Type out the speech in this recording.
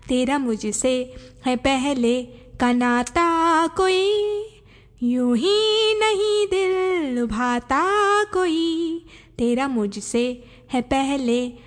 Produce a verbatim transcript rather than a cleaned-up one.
तेरा मुझसे है पहले का नाता कोई, यूं ही नहीं दिल लुभाता कोई। तेरा मुझसे है पहले